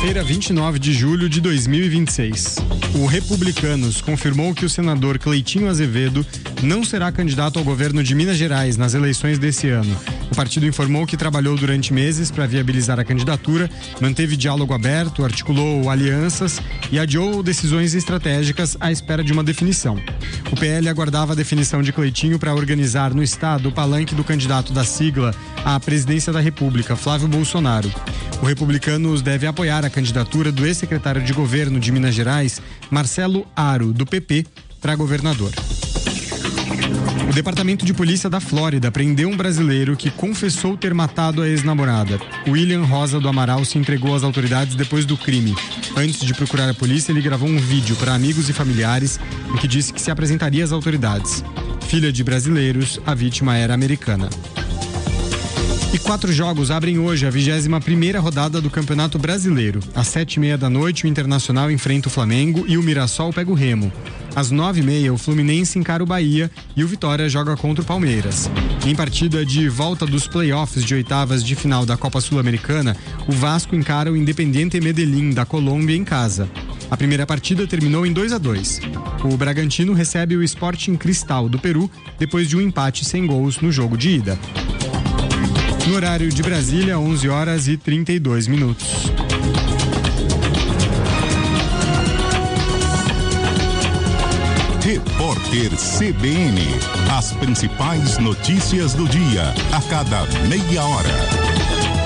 Quinta-feira, 29 de julho de 2026. O Republicanos confirmou que o senador Cleitinho Azevedo não será candidato ao governo de Minas Gerais nas eleições desse ano. O partido informou que trabalhou durante meses para viabilizar a candidatura, manteve diálogo aberto, articulou alianças e adiou decisões estratégicas à espera de uma definição. O PL aguardava a definição de Cleitinho para organizar no estado o palanque do candidato da sigla à presidência da República, Flávio Bolsonaro. O Republicanos deve apoiar a candidatura do ex-secretário de governo de Minas Gerais, Marcelo Aro, do PP, para governador. O Departamento de Polícia da Flórida prendeu um brasileiro que confessou ter matado a ex-namorada. William Rosa do Amaral se entregou às autoridades depois do crime. Antes de procurar a polícia, ele gravou um vídeo para amigos e familiares em que disse que se apresentaria às autoridades. Filha de brasileiros, a vítima era americana. E 4 jogos abrem hoje a 21ª rodada do Campeonato Brasileiro. Às 7h30 da noite, o Internacional enfrenta o Flamengo e o Mirassol pega o Remo. Às 9h30, o Fluminense encara o Bahia e o Vitória joga contra o Palmeiras. Em partida de volta dos playoffs de oitavas de final da Copa Sul-Americana, o Vasco encara o Independiente Medellín da Colômbia em casa. A primeira partida terminou em 2-2. O Bragantino recebe o Sporting Cristal do Peru depois de um empate sem gols no jogo de ida. No horário de Brasília, 11h32. Repórter CBN. As principais notícias do dia, a cada meia hora.